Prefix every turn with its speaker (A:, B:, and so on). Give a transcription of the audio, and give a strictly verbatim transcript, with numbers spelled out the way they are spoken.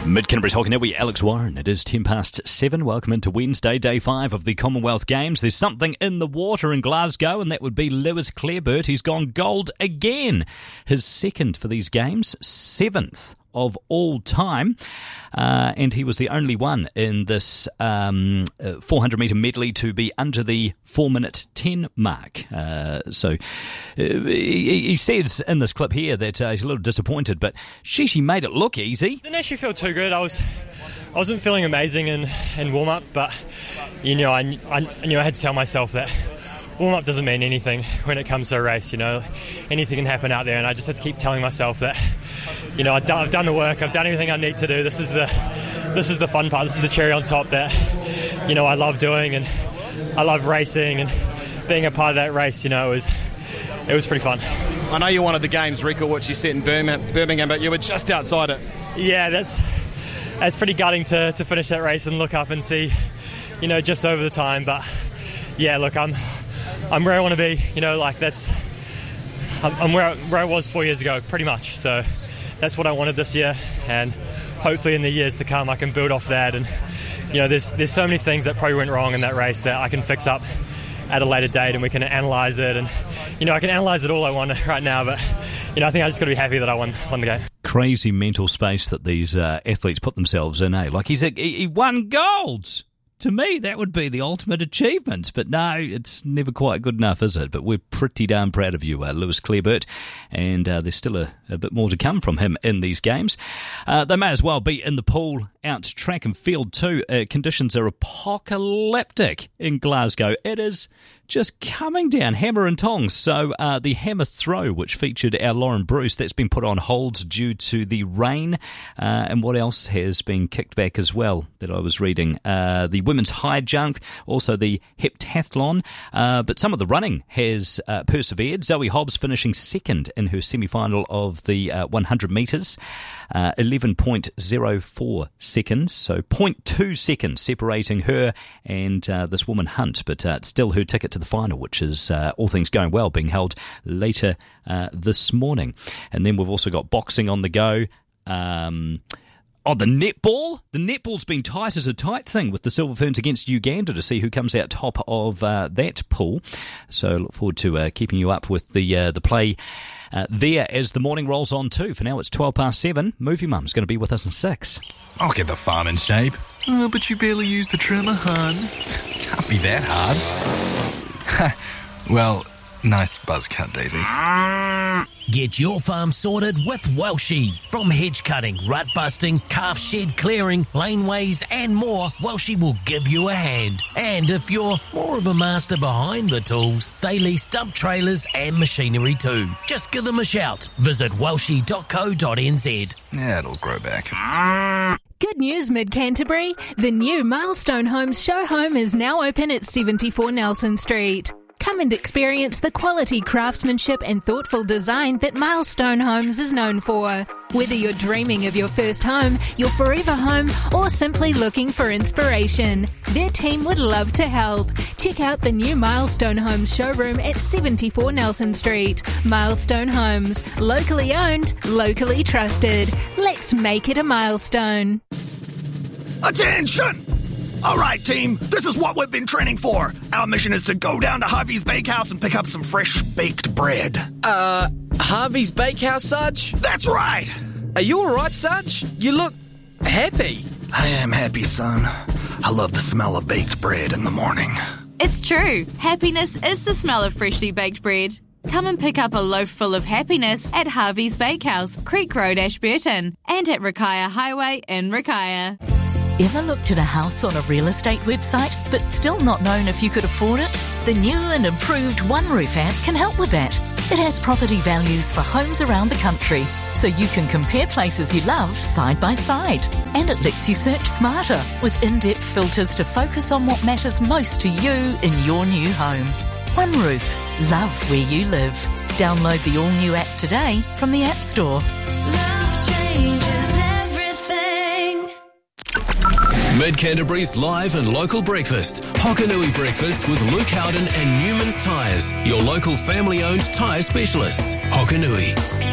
A: Mid-Canterbury's Hokanui, Alex Warren. It is ten past seven. Welcome into Wednesday, day five of the Commonwealth Games. There's something in the water in Glasgow, and that would be Lewis Clareburt. He's gone gold again. His second for these games, seventh of all time, uh, and he was the only one in this um, uh, four hundred metre medley to be under the four minute ten mark. Uh, so uh, he, he says in this clip here that uh, he's a little disappointed, but sheesh, he made it look easy.
B: Didn't actually feel too good. I was, I wasn't feeling amazing in, in warm up, but you know, I, I, I knew I had to tell myself that warm-up doesn't mean anything when it comes to a race. You know, anything can happen out there, and I just had to keep telling myself that, you know, I've done, I've done the work, I've done everything I need to do. This is the, this is the fun part. This is the cherry on top that, you know, I love doing, and I love racing, and being a part of that race. You know, it was, it was pretty fun.
C: I know you wanted the games record, what you set in Birmingham, Birmingham, but you were just outside it.
B: Yeah, that's that's pretty gutting to to finish that race and look up and see, you know, just over the time. But yeah, look, I'm. I'm where I want to be, you know, like that's, I'm, I'm where, I, where I was four years ago, pretty much. So that's what I wanted this year, and hopefully in the years to come I can build off that. And, you know, there's there's so many things that probably went wrong in that race that I can fix up at a later date, and we can analyse it. And, you know, I can analyse it all I want right now, but, you know, I think I just got to be happy that I won, won the game.
A: Crazy mental space that these uh, athletes put themselves in, eh? Like he's a, he, he won golds. To me, that would be the ultimate achievement. But no, it's never quite good enough, is it? But we're pretty darn proud of you, uh, Lewis Clareburt. And uh, there's still a, a bit more to come from him in these games. Uh, they may as well be in the pool out track and field too. Uh, conditions are apocalyptic in Glasgow. It is just coming down, hammer and tongs. So uh, the hammer throw, which featured our Lauren Bruce, that's been put on hold due to the rain. Uh, and what else has been kicked back as well that I was reading? Uh, the women's high jump, also the heptathlon. Uh, but some of the running has uh, persevered. Zoe Hobbs finishing second in her semi-final of the uh, one hundred metres. Uh, eleven point oh four seconds, so zero point two seconds separating her and uh, this woman Hunt, but uh, it's still her ticket to the final, which is, uh, all things going well, being held later uh, this morning. And then we've also got boxing on the go. Um... Oh, the netball? The netball's been tight as a tight thing with the Silver Ferns against Uganda to see who comes out top of uh, that pool. So look forward to uh, keeping you up with the uh, the play uh, there as the morning rolls on too. For now, it's twelve past seven. Movie Mum's going to be with us in six.
D: I'll get the farm in shape. Oh, but you barely use the trimmer, hon. Can't be that hard. Well, nice buzz cut, Daisy.
E: Get your farm sorted with Welshie. From hedge cutting, rut busting, calf shed clearing, laneways and more, Welshie will give you a hand. And if you're more of a master behind the tools, they lease dump trailers and machinery too. Just give them a shout. Visit welshie dot co dot n z.
D: Yeah, it'll grow back.
F: Good news, Mid-Canterbury. The new Milestone Homes show home is now open at seventy-four Nelson Street. Come and experience the quality craftsmanship and thoughtful design that Milestone Homes is known for. Whether you're dreaming of your first home, your forever home, or simply looking for inspiration, their team would love to help. Check out the new Milestone Homes showroom at seventy-four Nelson Street. Milestone Homes, locally owned, locally trusted. Let's make it a milestone.
G: Attention! All right, team, this is what we've been training for. Our mission is to go down to Harvey's Bakehouse and pick up some fresh baked bread.
H: Uh, Harvey's Bakehouse, Sarge?
G: That's right.
H: Are you all right, Sarge? You look happy.
G: I am happy, son. I love the smell of baked bread in the morning.
I: It's true. Happiness is the smell of freshly baked bread. Come and pick up a loaf full of happiness at Harvey's Bakehouse, Creek Road, Ashburton, and at Rakaia Highway in Rakaia.
J: Ever looked at a house on a real estate website but still not known if you could afford it? The new and improved OneRoof app can help with that. It has property values for homes around the country, so you can compare places you love side by side. And it lets you search smarter with in-depth filters to focus on what matters most to you in your new home. OneRoof. Love where you live. Download the all-new app today from the App Store.
K: Love changes everything.
L: Mid-Canterbury's live and local breakfast. Hokanui Breakfast with Luke Howden and Newman's Tyres. Your local family-owned tyre specialists. Hokanui.